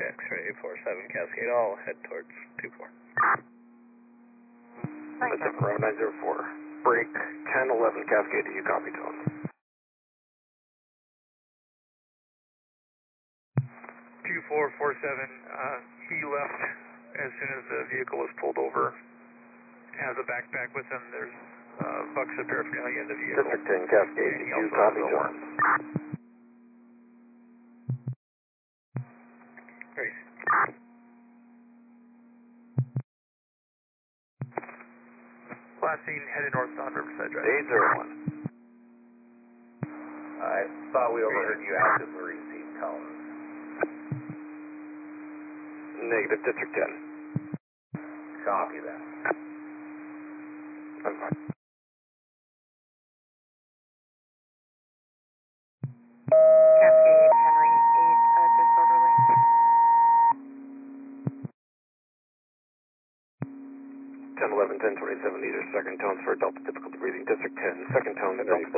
X-ray 47 Cascade, I'll head towards 24. Pacific Route 904. Break 1011 Cascade, do you copy, Tone? Q447, he left as soon as the vehicle was pulled over. Has a backpack with him. There's bucks of paraphernalia in the vehicle. District 10 Cascade, do you copy, Tone? Great. Last seen headed north on Riverside Drive. 801. I thought we overheard you actively receive tones. Negative, District 10. Copy that. I'm fine. Cascade, Henry 8, disorderly. 1011, 1027, these are second tones for Delta difficulty breathing. District 10, second tone, Delta